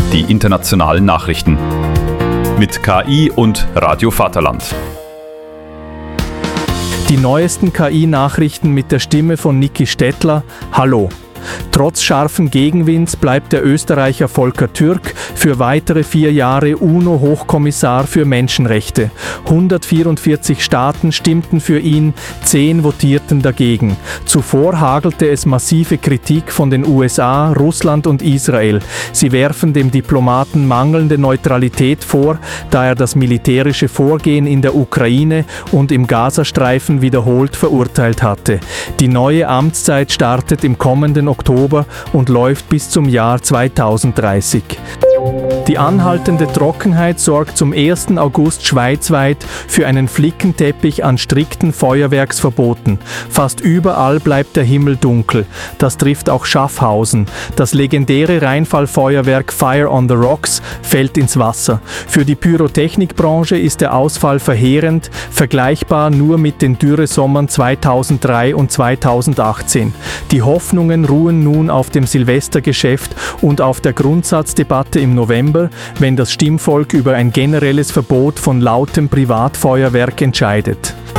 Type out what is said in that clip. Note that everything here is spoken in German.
die internationalen Nachrichten. Mit KI und Radio Vaterland. Die neuesten KI-Nachrichten mit der Stimme von Niki Stettler. Hallo. Trotz scharfen Gegenwinds bleibt der Österreicher Volker Türk für weitere 4 Jahre UNO-Hochkommissar für Menschenrechte. 144 Staaten stimmten für ihn, 10 votierten dagegen. Zuvor hagelte es massive Kritik von den USA, Russland und Israel. Sie werfen dem Diplomaten mangelnde Neutralität vor, da er das militärische Vorgehen in der Ukraine und im Gazastreifen wiederholt verurteilt hatte. Die neue Amtszeit startet im kommenden Oktober und läuft bis zum Jahr 2030. Die anhaltende Trockenheit sorgt zum 1. August schweizweit für einen Flickenteppich an strikten Feuerwerksverboten. Fast überall bleibt der Himmel dunkel. Das trifft auch Schaffhausen. Das legendäre Rheinfallfeuerwerk Fire on the Rocks fällt ins Wasser. Für die Pyrotechnikbranche ist der Ausfall verheerend, vergleichbar nur mit den Dürresommern 2003 und 2018. Die Hoffnungen ruhen nun auf dem Silvestergeschäft und auf der Grundsatzdebatte im November, wenn das Stimmvolk über ein generelles Verbot von lautem Privatfeuerwerk entscheidet.